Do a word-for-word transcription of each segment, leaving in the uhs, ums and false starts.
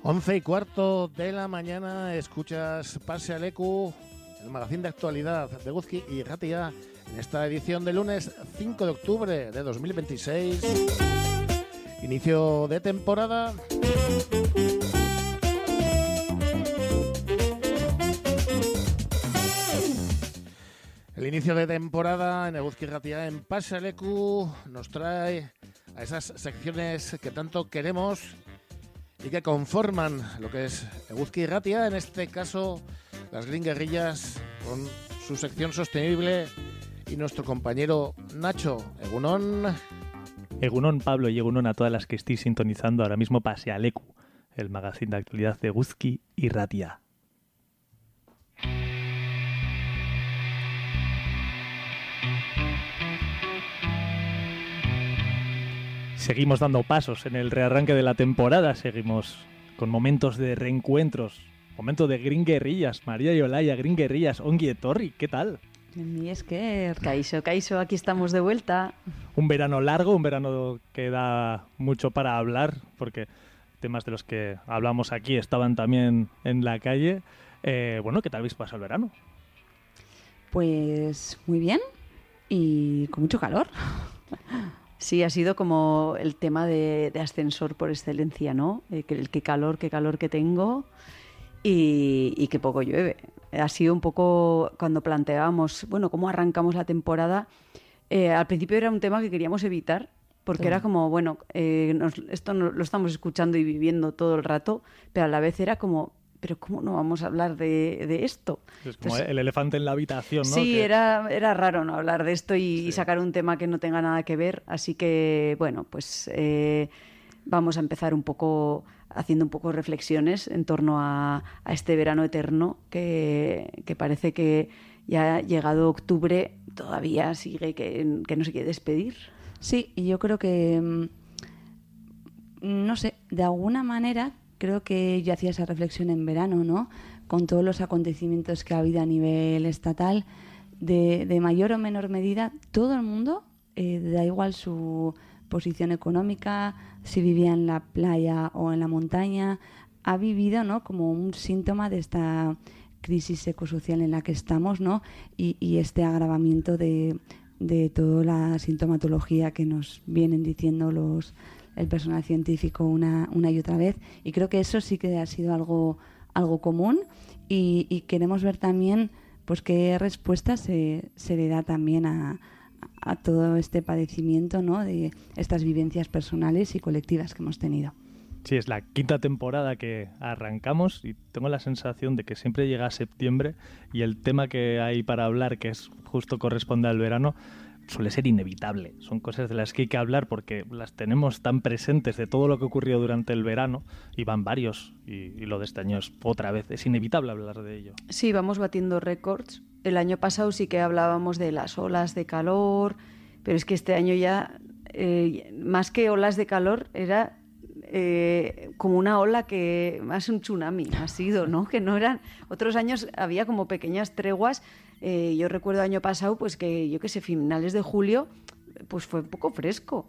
Once y cuarto de la mañana, escuchas Pase al Leku, el magazín de actualidad de Eguzki y Ratia, en esta edición de lunes cinco de octubre de dos mil veintiséis, inicio de temporada. El inicio de temporada en Eguzki y Ratia en Pase al Leku nos trae a esas secciones que tanto queremos y que conforman lo que es Eguzki y Ratia, en este caso las Green Guerrillas con su sección sostenible y nuestro compañero Nacho. Egunon. Egunon Pablo y Egunon a todas las que estéis sintonizando ahora mismo Pase al Leku, el magazín de actualidad de Eguzki y Ratia. Seguimos dando pasos en el rearranque de la temporada, seguimos con momentos de reencuentros, momento de Green Guerrillas, María y Olaya, Green Guerrillas, Ongi etorri, ¿qué tal? Mi Esker, Kaixo, Kaixo, aquí estamos de vuelta. Un verano largo, un verano que da mucho para hablar, porque temas de los que hablamos aquí estaban también en la calle. Eh, bueno, ¿qué tal habéis pasado el verano? Pues muy bien y con mucho calor. Sí, ha sido como el tema de, de ascensor por excelencia, ¿no? Eh, que, el qué calor, qué calor que tengo y, y qué poco llueve. Ha sido un poco cuando planteábamos, bueno, cómo arrancamos la temporada. Eh, al principio era un tema que queríamos evitar, porque sí. Era como, bueno, eh, nos, esto no, lo estamos escuchando y viviendo todo el rato, pero a la vez era como, pero ¿cómo no vamos a hablar de, de esto? Es como Entonces, el elefante en la habitación, ¿no? Sí, que... era, era raro no hablar de esto y, sí. y sacar un tema que no tenga nada que ver. Así que, bueno, pues eh, vamos a empezar un poco haciendo un poco reflexiones en torno a, a este verano eterno que, que parece que ya ha llegado octubre, todavía sigue que, que no se quiere despedir. Sí, y yo creo que, no sé, de alguna manera... Creo que yo hacía esa reflexión en verano, ¿no? Con todos los acontecimientos que ha habido a nivel estatal, de, de mayor o menor medida, todo el mundo, eh, da igual su posición económica, si vivía en la playa o en la montaña, ha vivido, ¿no? Como un síntoma de esta crisis ecosocial en la que estamos, ¿no? Y, y este agravamiento de, de toda la sintomatología que nos vienen diciendo los el personal científico una, una y otra vez, y creo que eso sí que ha sido algo, algo común y, y queremos ver también pues qué respuesta se, se le da también a, a todo este padecimiento, ¿no? De estas vivencias personales y colectivas que hemos tenido. Sí, es la quinta temporada que arrancamos y tengo la sensación de que siempre llega septiembre y el tema que hay para hablar, que es justo corresponde al verano, suele ser inevitable. Son cosas de las que hay que hablar porque las tenemos tan presentes de todo lo que ocurrió durante el verano y van varios y, y lo de este año es otra vez, es inevitable hablar de ello. Sí, vamos batiendo récords. El año pasado sí que hablábamos de las olas de calor, pero es que este año ya, eh, más que olas de calor, era eh, como una ola que, más un tsunami ha sido, ¿no? Que no eran, otros años había como pequeñas treguas. Eh, yo recuerdo año pasado pues que yo qué sé, finales de julio pues fue un poco fresco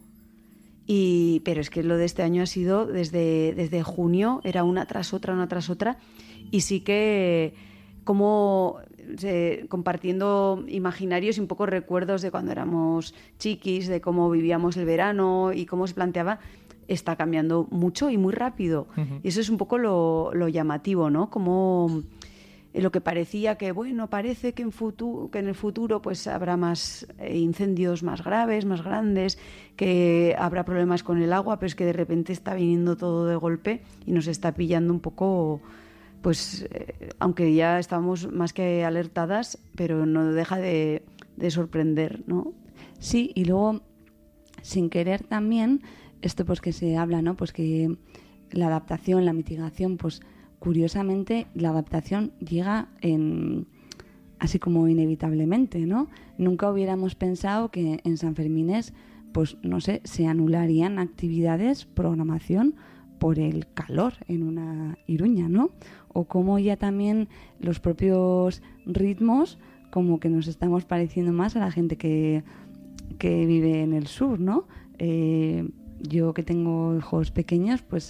y, pero es que lo de este año ha sido desde, desde junio, era una tras otra, una tras otra y sí que como eh, compartiendo imaginarios y un poco recuerdos de cuando éramos chiquis, de cómo vivíamos el verano y cómo se planteaba, está cambiando mucho y muy rápido. Uh-huh. Y eso es un poco lo, lo llamativo, ¿no? Como lo que parecía que, bueno, parece que en, futuro, que en el futuro pues habrá más eh, incendios más graves, más grandes, que habrá problemas con el agua, pero es que de repente está viniendo todo de golpe y nos está pillando un poco, pues, eh, aunque ya estamos más que alertadas, pero no deja de, de sorprender, ¿no? Sí, y luego, sin querer también, esto pues que se habla, ¿no? Pues que la adaptación, la mitigación, pues curiosamente la adaptación llega en, así como inevitablemente, ¿no? Nunca hubiéramos pensado que en Sanfermines, pues no sé, se anularían actividades, programación por el calor en una Iruña, ¿no? O como ya también los propios ritmos como que nos estamos pareciendo más a la gente que, que vive en el sur, ¿no? Eh, yo que tengo hijos pequeños, pues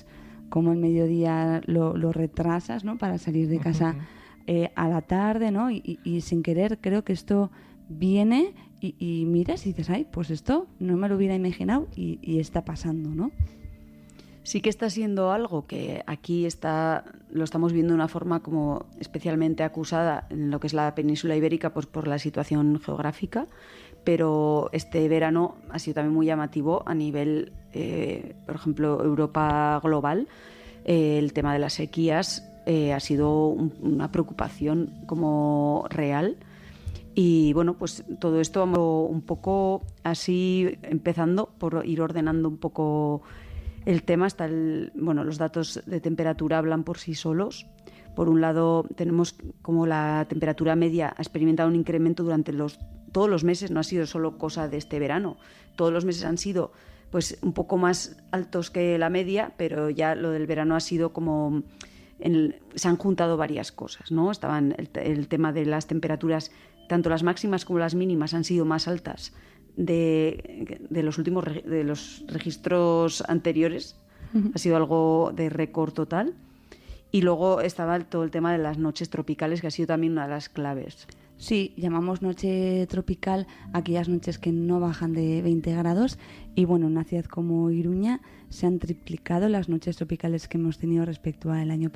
cómo el mediodía lo, lo retrasas, ¿no? Para salir de casa eh, a la tarde, ¿no? Y, y, y sin querer creo que esto viene y, y miras y dices, ay, pues esto no me lo hubiera imaginado y, y está pasando, ¿no? Sí que está siendo algo que aquí está, lo estamos viendo de una forma como especialmente acusada en lo que es la península ibérica, pues por la situación geográfica, pero este verano ha sido también muy llamativo a nivel, eh, por ejemplo, Europa global. Eh, el tema de las sequías eh, ha sido un, una preocupación como real. Y bueno, pues todo esto vamos un poco así empezando por ir ordenando un poco el tema. Hasta el, bueno, los datos de temperatura hablan por sí solos. Por un lado, tenemos como la temperatura media ha experimentado un incremento durante los, todos los meses, no ha sido solo cosa de este verano. Todos los meses han sido pues un poco más altos que la media, pero ya lo del verano ha sido como... En el, se han juntado varias cosas, ¿no? Estaban el, el tema de las temperaturas, tanto las máximas como las mínimas han sido más altas de, de los últimos de los registros anteriores. Uh-huh. Ha sido algo de récord total. Y luego estaba todo el tema de las noches tropicales, que ha sido también una de las claves. Sí, llamamos noche tropical aquellas noches que no bajan de veinte grados y bueno, en una ciudad como Iruña se han triplicado las noches tropicales que hemos tenido respecto al año pasado.